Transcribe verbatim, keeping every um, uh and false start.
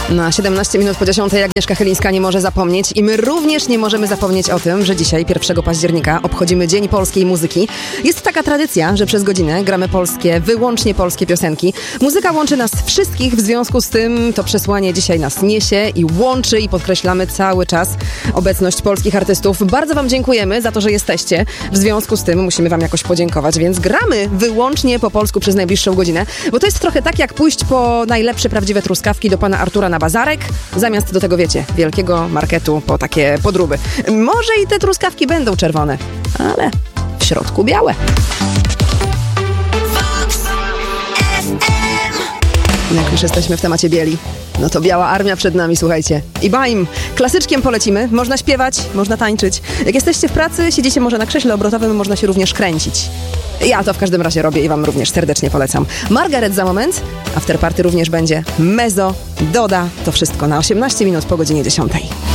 Na siedemnaście minut po dziesiątej Agnieszka Chylińska nie może zapomnieć i my również nie możemy zapomnieć o tym, że dzisiaj, pierwszego października, obchodzimy Dzień Polskiej Muzyki. Jest taka tradycja, że przez godzinę gramy polskie, wyłącznie polskie piosenki. Muzyka łączy nas wszystkich, w związku z tym to przesłanie dzisiaj nas niesie i łączy i podkreślamy cały czas obecność polskich artystów. Bardzo wam dziękujemy za to, że jesteście. W związku z tym musimy wam jakoś podziękować, więc gramy wyłącznie po polsku przez najbliższą godzinę, bo to jest trochę tak, jak pójść po najlepsze prawdziwe truskawki do pana Artura na bazarek, zamiast do tego, wiecie, wielkiego marketu po takie podróby. Może i te truskawki będą czerwone, ale w środku białe. Jak już jesteśmy w temacie bieli, no to Biała Armia przed nami, słuchajcie. I bajm! Klasyczkiem polecimy, można śpiewać, można tańczyć. Jak jesteście w pracy, siedzicie może na krześle obrotowym, można się również kręcić. Ja to w każdym razie robię i wam również serdecznie polecam. Margaret za moment, afterparty również będzie. Mezo, Doda, to wszystko na osiemnaście minut po godzinie dziesiątej.